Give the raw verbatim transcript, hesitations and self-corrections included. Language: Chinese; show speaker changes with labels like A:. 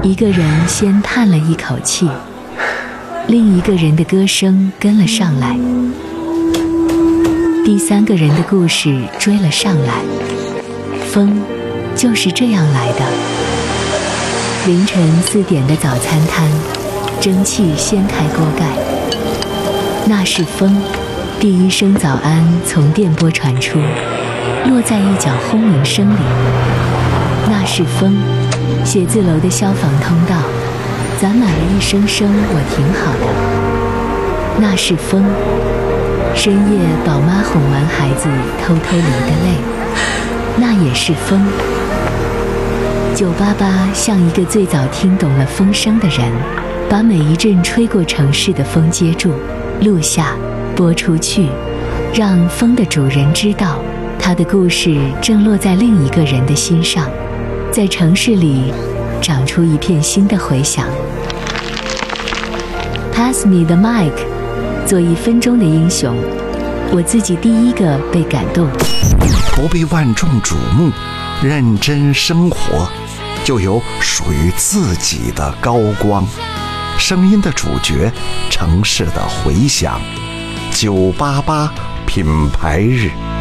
A: 一个人先叹了一口气，另一个人的歌声跟了上来，第三个人的故事追了上来。风就是这样来的。凌晨四点的早餐摊，蒸汽掀开锅盖，那是风。第一声早安从电波传出，落在一角轰鸣声里，那是风。写字楼的消防通道攒满了一声声我挺好的，那是风。深夜宝妈哄完孩子偷偷流的泪，那也是风。九八八像一个最早听懂了风声的人，把每一阵吹过城市的风接住，录下，播出去，让风的主人知道，他的故事正落在另一个人的心上，在城市里长出一片新的回响。 Pass me the mic， 做一分钟的英雄，我自己第一个被感动。
B: 不被万众瞩目，认真生活，就有属于自己的高光。声音的主角，城市的回响。九八八品牌日。